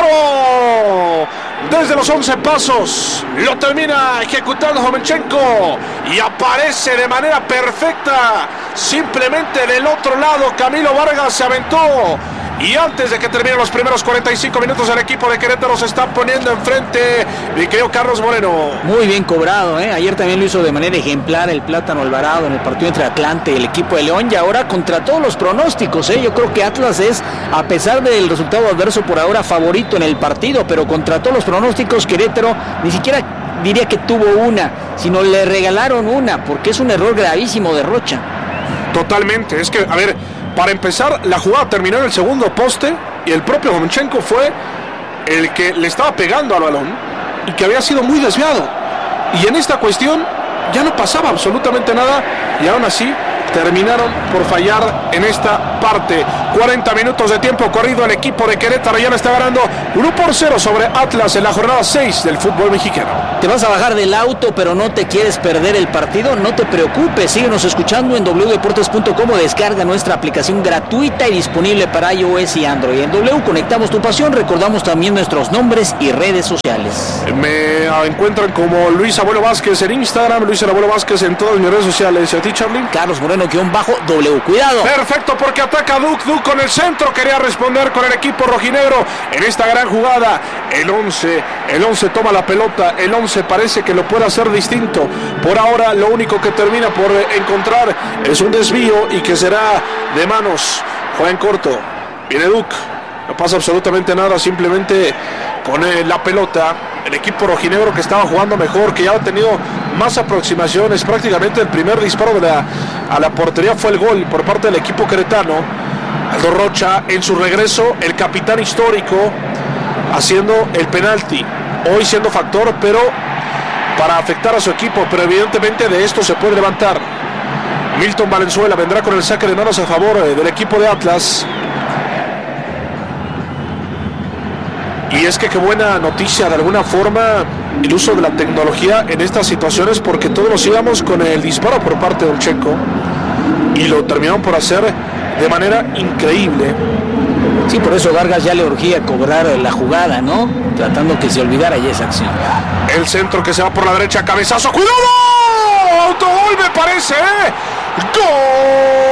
disparo desde los 11 pasos, lo termina ejecutando Homenchenko y aparece de manera perfecta. Simplemente del otro lado Camilo Vargas se aventó. Y antes de que terminen los primeros 45 minutos, el equipo de Querétaro se está poniendo enfrente. Mi querido Carlos Moreno. Muy bien cobrado, ¿eh? Ayer también lo hizo de manera ejemplar el Plátano Alvarado en el partido entre Atlante y el equipo de León. Y ahora contra todos los pronósticos, ¿eh? Yo creo que Atlas es, a pesar del resultado adverso por ahora, favorito en el partido. Pero contra todos los pronósticos, Querétaro ni siquiera diría que tuvo una, sino le regalaron una, porque es un error gravísimo de Rocha. Totalmente, es que, a ver, para empezar, la jugada terminó en el segundo poste y el propio Homenchenko fue el que le estaba pegando al balón y que había sido muy desviado. Y en esta cuestión ya no pasaba absolutamente nada y aún así terminaron por fallar en esta parte. 40 minutos de tiempo corrido, el equipo de Querétaro ya le está ganando 1-0 sobre Atlas en la jornada 6 del fútbol mexicano. ¿Te vas a bajar del auto pero no te quieres perder el partido? No te preocupes, síguenos escuchando en wdeportes.com o descarga nuestra aplicación gratuita y disponible para iOS y Android. En W conectamos tu pasión, recordamos también nuestros nombres y redes sociales. Me encuentran como Luis Abuelo Vázquez en Instagram, Luis Abuelo Vázquez en todas mis redes sociales. ¿Y a ti, Charlie? Carlos Moreno_W. Cuidado. Perfecto, porque ataca Duke con el centro. Quería responder con el equipo rojinegro en esta gran jugada. El 11 toma la pelota. El 11 parece que lo puede hacer distinto. Por ahora lo único que termina por encontrar es un desvío y que será de manos. Juega en corto. Viene Duke. No pasa absolutamente nada, simplemente pone la pelota. El equipo rojinegro que estaba jugando mejor, que ya ha tenido más aproximaciones. Prácticamente el primer disparo a la portería fue el gol por parte del equipo queretano. Aldo Rocha en su regreso, el capitán histórico, haciendo el penalti. Hoy siendo factor, pero para afectar a su equipo. Pero evidentemente de esto se puede levantar. Milton Valenzuela vendrá con el saque de manos a favor del equipo de Atlas. Y es que qué buena noticia de alguna forma el uso de la tecnología en estas situaciones, porque todos nos íbamos con el disparo por parte del checo y lo terminaron por hacer de manera increíble. Sí, por eso Vargas ya le urgía cobrar la jugada, ¿no? Tratando que se olvidara ya esa acción. El centro que se va por la derecha, cabezazo, ¡cuidado! Autogol me parece, ¡Gol!